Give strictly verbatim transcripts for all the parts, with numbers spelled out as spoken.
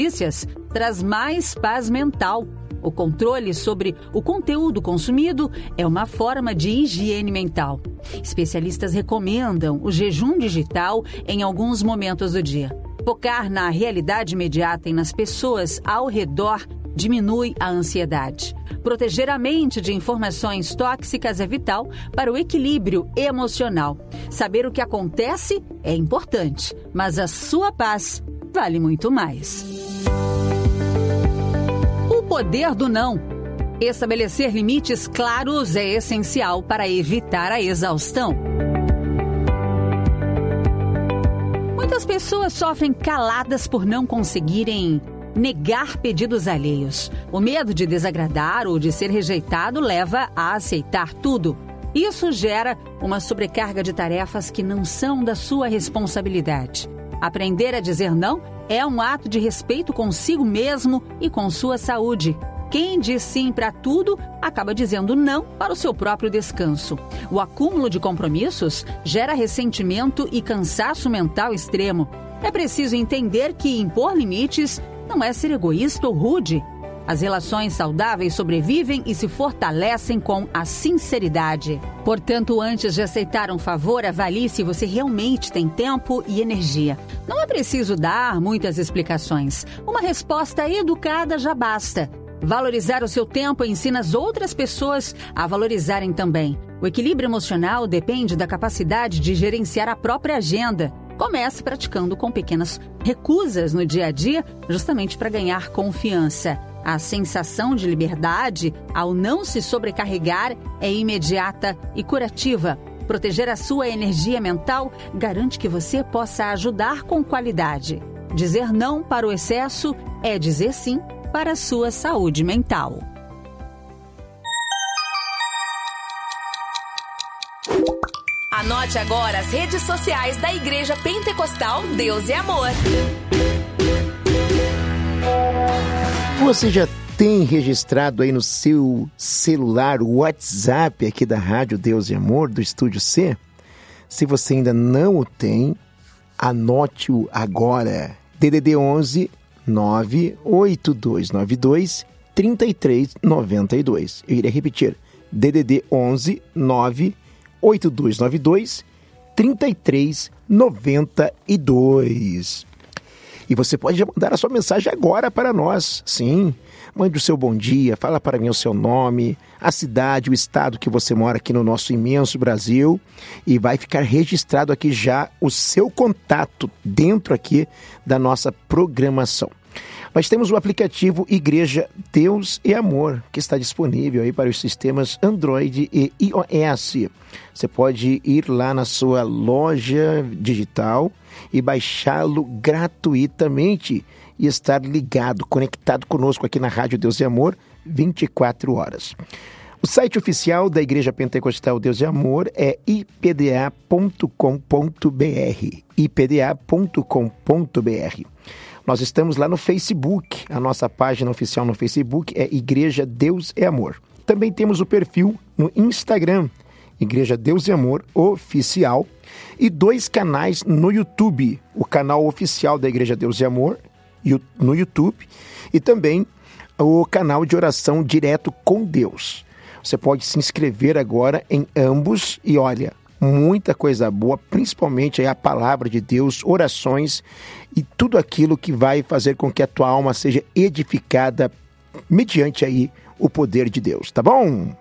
notícias traz mais paz mental. O controle sobre o conteúdo consumido é uma forma de higiene mental. Especialistas recomendam o jejum digital em alguns momentos do dia. Focar na realidade imediata e nas pessoas ao redor diminui a ansiedade. Proteger a mente de informações tóxicas é vital para o equilíbrio emocional. Saber o que acontece é importante, mas a sua paz vale muito mais. O poder do não. Estabelecer limites claros é essencial para evitar a exaustão. Muitas pessoas sofrem caladas por não conseguirem negar pedidos alheios. O medo de desagradar ou de ser rejeitado leva a aceitar tudo. Isso gera uma sobrecarga de tarefas que não são da sua responsabilidade. Aprender a dizer não é um ato de respeito consigo mesmo e com sua saúde. Quem diz sim para tudo acaba dizendo não para o seu próprio descanso. O acúmulo de compromissos gera ressentimento e cansaço mental extremo. É preciso entender que impor limites não é ser egoísta ou rude. As relações saudáveis sobrevivem e se fortalecem com a sinceridade. Portanto, antes de aceitar um favor, avalie se você realmente tem tempo e energia. Não é preciso dar muitas explicações. Uma resposta educada já basta. Valorizar o seu tempo ensina as outras pessoas a valorizarem também. O equilíbrio emocional depende da capacidade de gerenciar a própria agenda. Comece praticando com pequenas recusas no dia a dia, justamente para ganhar confiança. A sensação de liberdade, ao não se sobrecarregar, é imediata e curativa. Proteger a sua energia mental garante que você possa ajudar com qualidade. Dizer não para o excesso é dizer sim para a sua saúde mental. Anote agora as redes sociais da Igreja Pentecostal Deus é Amor. Você já tem registrado aí no seu celular o WhatsApp aqui da Rádio Deus é Amor, do Estúdio C? Se você ainda não o tem, anote-o agora. D D D onze nove oito dois nove dois três três nove dois. Eu irei repetir. D D D onze nove oito dois nove dois três três nove dois. E você pode mandar a sua mensagem agora para nós. Sim, mande o seu bom dia, fala para mim o seu nome, a cidade, o estado que você mora aqui no nosso imenso Brasil, e vai ficar registrado aqui já o seu contato dentro aqui da nossa programação. Nós temos o aplicativo Igreja Deus é Amor, que está disponível aí para os sistemas Android e iOS. Você pode ir lá na sua loja digital e baixá-lo gratuitamente e estar ligado, conectado conosco aqui na Rádio Deus é Amor, vinte e quatro horas. O site oficial da Igreja Pentecostal Deus é Amor é i p d a ponto com ponto b r, i p d a ponto com ponto b r. Nós estamos lá no Facebook, a nossa página oficial no Facebook é Igreja Deus é Amor. Também temos o perfil no Instagram, Igreja Deus é Amor Oficial, e dois canais no YouTube, o canal oficial da Igreja Deus é Amor no YouTube e também o canal de oração Direto com Deus. Você pode se inscrever agora em ambos e olha, muita coisa boa, principalmente aí a palavra de Deus, orações e tudo aquilo que vai fazer com que a tua alma seja edificada mediante aí o poder de Deus, tá bom?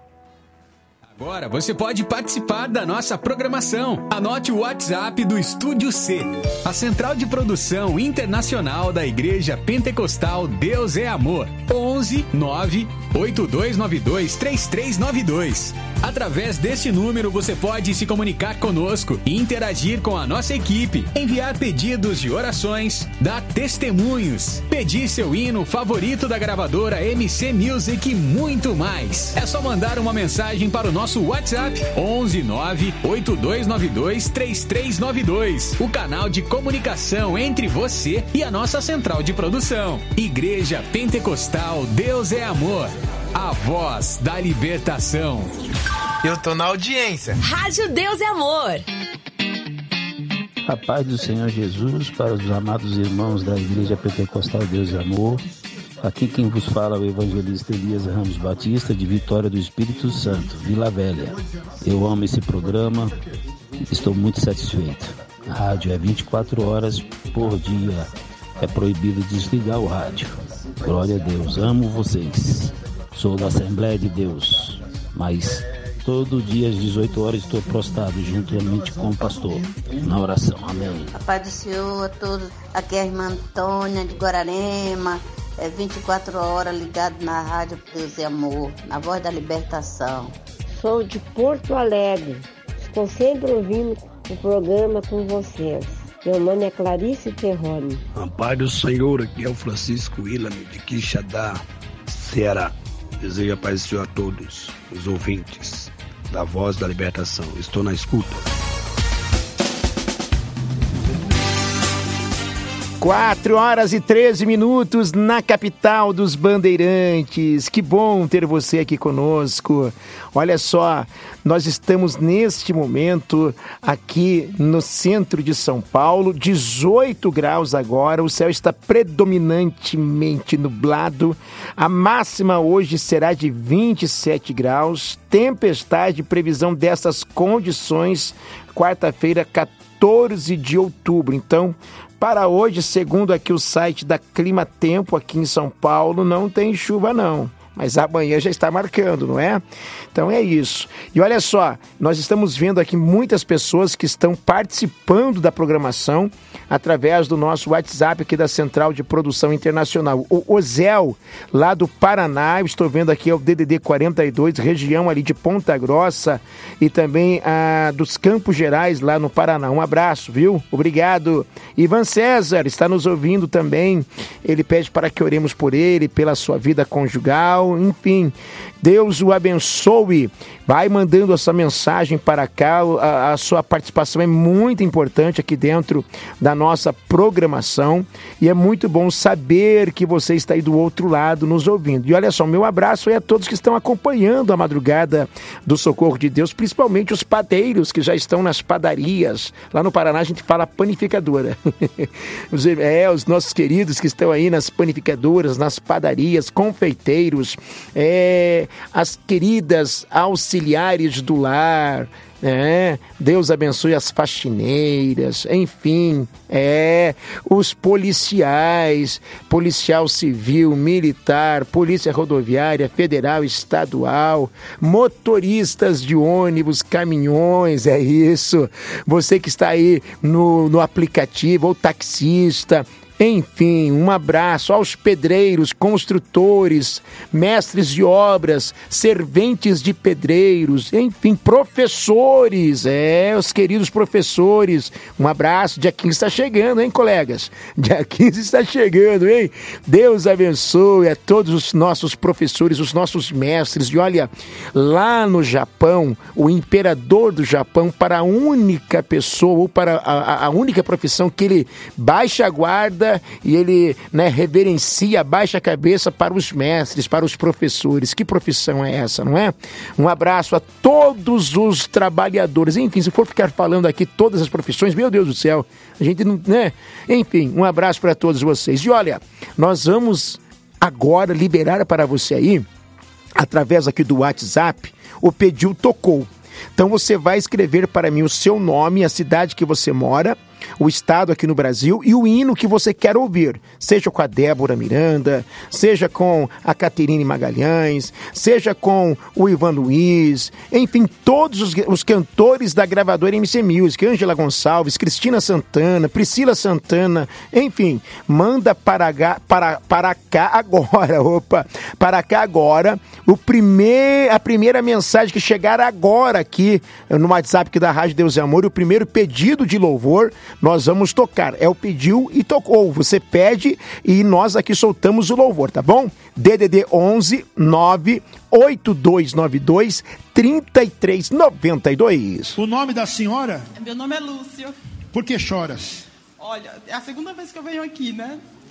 Agora você pode participar da nossa programação. Anote o WhatsApp do Estúdio C, a central de produção internacional da Igreja Pentecostal Deus é Amor. onze nove oito dois nove dois três três nove dois. Através deste número você pode se comunicar conosco e interagir com a nossa equipe, enviar pedidos de orações, dar testemunhos, pedir seu hino favorito da gravadora M C Music e muito mais. É só mandar uma mensagem para o nosso WhatsApp onze nove oito dois nove dois três três nove dois, o canal de comunicação entre você e a nossa central de produção. Igreja Pentecostal Deus é Amor, a voz da libertação. Eu tô na audiência. Rádio Deus é Amor. A paz do Senhor Jesus para os amados irmãos da Igreja Pentecostal Deus e Amor. Aqui quem vos fala é o evangelista Elias Ramos Batista, de Vitória do Espírito Santo, Vila Velha. Eu amo esse programa, estou muito satisfeito. A rádio é vinte e quatro horas por dia, é proibido desligar o rádio. Glória a Deus, amo vocês. Sou da Assembleia de Deus, mas todo dia às dezoito horas estou prostrado juntamente com o pastor, na oração. Amém. A paz do Senhor a todos. Aqui é a irmã Antônia de Guararema. É vinte e quatro horas ligado na Rádio Deus e Amor, na Voz da Libertação. Sou de Porto Alegre. Estou sempre ouvindo o programa com vocês. Meu nome é Clarice Terrone. A paz do Senhor, aqui é o Francisco Willame de Quixadá, Ceará. Desejo a paz do Senhor a todos os ouvintes da Voz da Libertação. Estou na escuta. Quatro horas e treze minutos na capital dos Bandeirantes. Que bom ter você aqui conosco. Olha só, nós estamos neste momento aqui no centro de São Paulo, dezoito graus agora, o céu está predominantemente nublado. A máxima hoje será de vinte e sete graus, tempestade, previsão dessas condições, quarta-feira, quatorze de outubro. Então, para hoje, segundo aqui o site da Clima Tempo aqui em São Paulo, não tem chuva não. Mas amanhã já está marcando, não é? Então é isso. E olha só, nós estamos vendo aqui muitas pessoas que estão participando da programação através do nosso WhatsApp aqui da Central de Produção Internacional. O Ozel, lá do Paraná, eu estou vendo aqui é o D D D quarenta e dois, região ali de Ponta Grossa e também a dos Campos Gerais, lá no Paraná. Um abraço, viu? Obrigado. Ivan César está nos ouvindo também. Ele pede para que oremos por ele, pela sua vida conjugal. Enfim, Deus o abençoe. Vai mandando essa mensagem para cá, a, a sua participação é muito importante aqui dentro da nossa programação e é muito bom saber que você está aí do outro lado nos ouvindo. E olha só, meu abraço é a todos que estão acompanhando a madrugada do Socorro de Deus, principalmente os padeiros que já estão nas padarias. Lá no Paraná a gente fala panificadora. É, os nossos queridos que estão aí nas panificadoras, nas padarias, confeiteiros, é, as queridas auxiliares do lar, né? Deus abençoe as faxineiras, enfim, é, os policiais, policial civil, militar, polícia rodoviária, federal, estadual, motoristas de ônibus, caminhões, é isso, você que está aí no, no aplicativo, ou taxista. Enfim, um abraço aos pedreiros, construtores, mestres de obras, serventes de pedreiros, enfim, professores, é, os queridos professores. Um abraço, dia quinze está chegando, hein, colegas? Dia quinze está chegando, hein? Deus abençoe a todos os nossos professores, os nossos mestres. E olha, lá no Japão, o imperador do Japão, para a única pessoa, ou para a, a única profissão que ele baixa a guarda e ele, né, reverencia, baixa a cabeça para os mestres, para os professores. Que profissão é essa, não é? Um abraço a todos os trabalhadores. Enfim, se for ficar falando aqui todas as profissões, meu Deus do céu, a gente não, né? Enfim, um abraço para todos vocês. E olha, nós vamos agora liberar para você aí, através aqui do WhatsApp, o Pediu Tocou. Então você vai escrever para mim o seu nome, a cidade que você mora, o estado aqui no Brasil e o hino que você quer ouvir, seja com a Débora Miranda, seja com a Caterine Magalhães, seja com o Ivan Luiz, enfim, todos os, os cantores da gravadora M C Music, Ângela Gonçalves, Cristina Santana, Priscila Santana, enfim, manda para, para, para cá agora, opa, para cá agora, o primeir, a primeira mensagem que chegar agora aqui no WhatsApp aqui da Rádio Deus e Amor, o primeiro pedido de louvor, nós vamos tocar. É o pediu e tocou. Você pede e nós aqui soltamos o louvor, tá bom? D D D onze nove oito dois nove dois três três nove dois. O nome da senhora? Meu nome é Lúcia. Por que choras? Olha, é a segunda vez que eu venho aqui, né?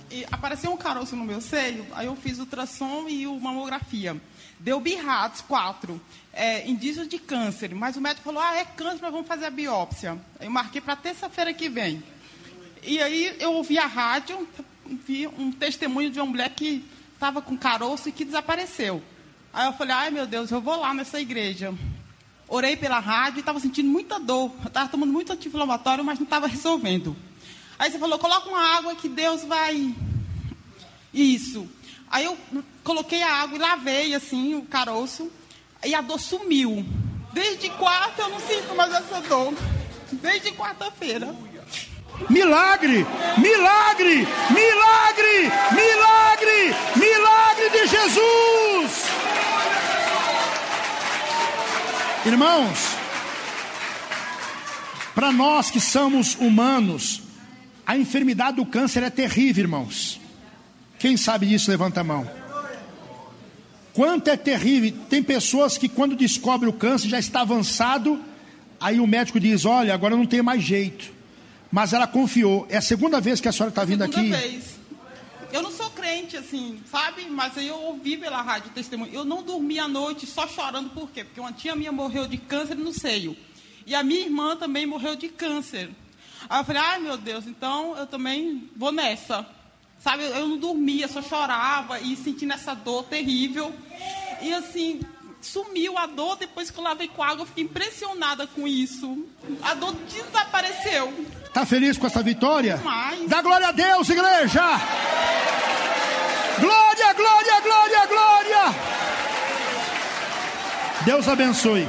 e apareceu um caroço no meu seio, aí eu fiz ultrassom e o mamografia. Deu B R A D S quatro, é, indícios de câncer, mas o médico falou, ah, é câncer, mas vamos fazer a biópsia. Eu marquei para terça-feira que vem. E aí eu ouvi a rádio, vi um testemunho de uma mulher que estava com caroço e que desapareceu. Aí eu falei, ai meu Deus, eu vou lá nessa igreja. Orei pela rádio e estava sentindo muita dor. Eu estava tomando muito anti-inflamatório, mas não estava resolvendo. Aí você falou, coloca uma água que Deus vai... Isso. Aí eu coloquei a água e lavei, assim, o caroço. E a dor sumiu. Desde quarta eu não sinto mais essa dor. Desde quarta-feira. Milagre! Milagre! Milagre! Milagre! Milagre de Jesus! Irmãos, para nós que somos humanos, a enfermidade do câncer é terrível, irmãos. Quem sabe disso, levanta a mão. Quanto é terrível. Tem pessoas que quando descobre o câncer já está avançado, aí o médico diz, olha, agora não tem mais jeito. Mas ela confiou. É a segunda vez que a senhora está vindo aqui? Segunda vez. Eu não sou crente, assim, sabe? Mas aí eu ouvi pela rádio testemunho. Eu não dormi à noite só chorando, por quê? Porque uma tia minha morreu de câncer no seio. E a minha irmã também morreu de câncer. Aí eu falei, ai meu Deus, então eu também vou nessa. Sabe, eu não dormia, só chorava e sentindo essa dor terrível. E assim, sumiu a dor, depois que eu lavei com água, eu fiquei impressionada com isso. A dor desapareceu. Está feliz com essa vitória? Demais. Dá glória a Deus, igreja! Glória, glória, glória, glória! Deus abençoe.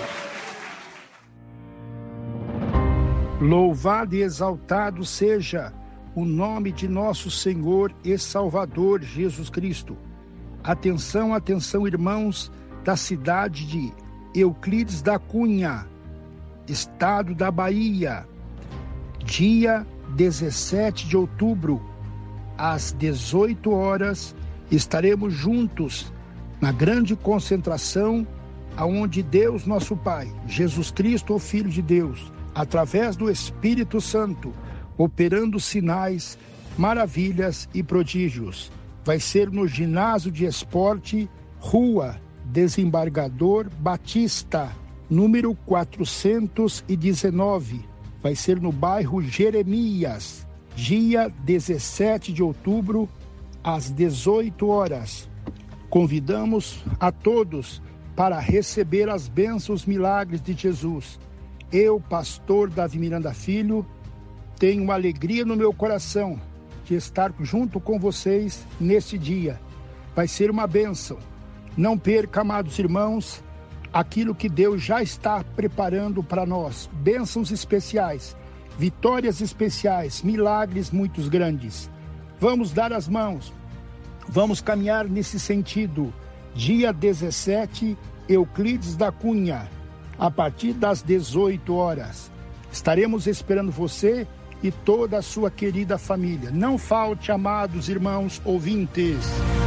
Louvado e exaltado seja o nome de nosso Senhor e Salvador Jesus Cristo. Atenção, atenção, irmãos da cidade de Euclides da Cunha, estado da Bahia. Dia dezessete de outubro, às dezoito horas, estaremos juntos na grande concentração, aonde Deus, nosso Pai, Jesus Cristo, o Filho de Deus, através do Espírito Santo, operando sinais, maravilhas e prodígios. Vai ser no ginásio de esporte, Rua Desembargador Batista, número quatrocentos e dezenove. Vai ser no bairro Jeremias, dia dezessete de outubro, às dezoito horas. Convidamos a todos para receber as bênçãos, milagres de Jesus. Eu, pastor Davi Miranda Filho, tenho uma alegria no meu coração de estar junto com vocês nesse dia. Vai ser uma bênção. Não perca, amados irmãos, aquilo que Deus já está preparando para nós. Bênçãos especiais, vitórias especiais, milagres muito grandes. Vamos dar as mãos, vamos caminhar nesse sentido. Dia dezessete, Euclides da Cunha, a partir das dezoito horas. Estaremos esperando você e toda a sua querida família. Não falte, amados irmãos ouvintes.